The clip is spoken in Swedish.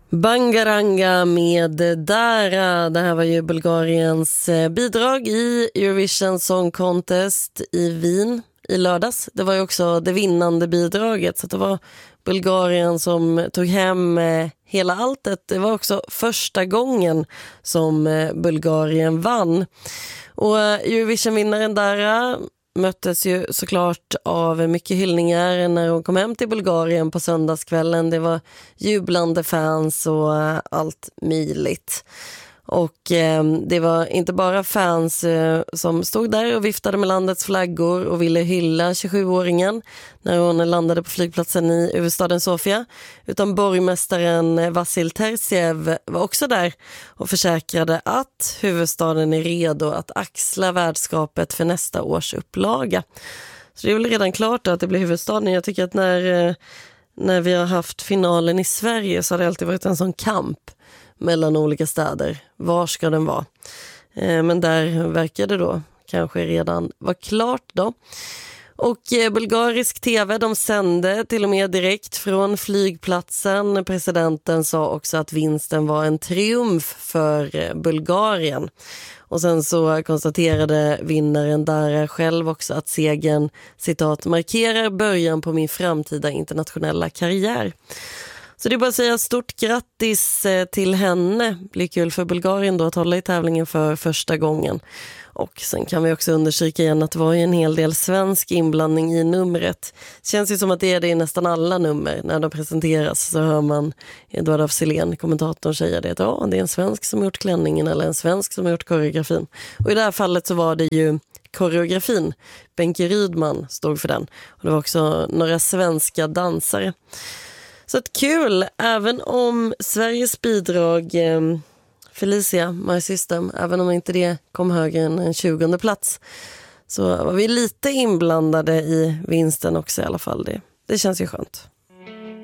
Bangaranga med Dara. Det här var ju Bulgariens bidrag i Eurovision Song Contest i Wien i lördags. Det var ju också det vinnande bidraget, så det var Bulgarien som tog hem hela alltet. Det var också första gången som Bulgarien vann. Och Eurovision-vinnaren Dara möttes ju såklart av mycket hyllningar när hon kom hem till Bulgarien på söndagskvällen. Det var jublande fans och allt möjligt. Och det var inte bara fans som stod där och viftade med landets flaggor och ville hylla 27-åringen när hon landade på flygplatsen i huvudstaden Sofia, utan borgmästaren Vasil Tertsev var också där och försäkrade att huvudstaden är redo att axla värdskapet för nästa års upplaga. Så det är väl redan klart att det blir huvudstaden. Jag tycker att när vi har haft finalen i Sverige så har det alltid varit en sån kamp mellan olika städer. Var ska den vara? Men där verkar det då kanske redan vara klart då. Och bulgarisk tv, de sände till och med direkt från flygplatsen. Presidenten sa också att vinsten var en triumf för Bulgarien. Och sen så konstaterade vinnaren Dara själv också att segern, citat, markerar början på min framtida internationella karriär. Så det är bara att säga stort grattis till henne. Det blir kul för Bulgarien då att hålla i tävlingen för första gången. Och sen kan vi också undersöka igen att det var en hel del svensk inblandning i numret. Det känns ju som att det är det i nästan alla nummer. När de presenteras så hör man Edvard af Sillén, kommentatorn, säga det. Ja, det är en svensk som har gjort klänningen eller en svensk som har gjort koreografin. Och i det här fallet så var det ju koreografin. Benke Rydman stod för den. Och det var också några svenska dansare. Så att kul, även om Sveriges bidrag Felicia, My System, även om inte det kom högre än en 20:e plats, så var vi lite inblandade i vinsten också i alla fall. Det känns ju skönt.